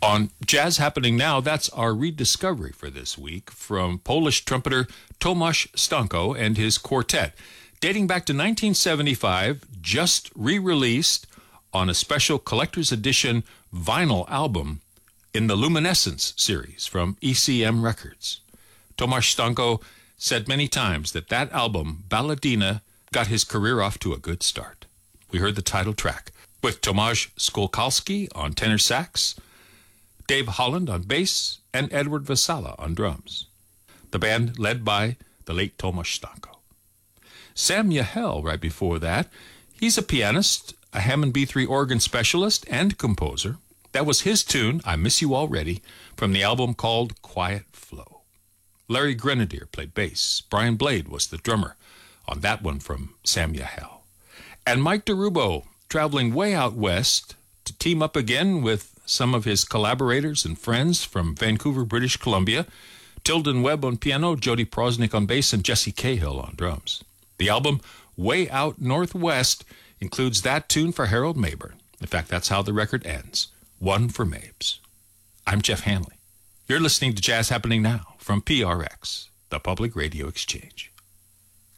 On Jazz Happening Now, that's our rediscovery for this week from Polish trumpeter Tomasz Stanko and his quartet, dating back to 1975, just re-released on a special collector's edition vinyl album in the Luminescence series from ECM Records. Tomasz Stanko said many times that album, Balladina, got his career off to a good start. We heard the title track with Tomasz Skolkalski on tenor sax, Dave Holland on bass, and Edward Vasala on drums. The band led by the late Tomasz Stanko. Sam Yahel, right before that, he's a pianist, a Hammond B3 organ specialist, and composer. That was his tune, I Miss You Already, from the album called Quiet Flow. Larry Grenadier played bass. Brian Blade was the drummer on that one from Sam Yahel. And Mike DeRubo, traveling way out west to team up again with some of his collaborators and friends from Vancouver, British Columbia, Tilden Webb on piano, Jody Prosnick on bass, and Jesse Cahill on drums. The album, Way Out Northwest, includes that tune for Harold Mabern. In fact, that's how the record ends. One for Mabes. I'm Jeff Hanley. You're listening to Jazz Happening Now from PRX, the Public Radio Exchange.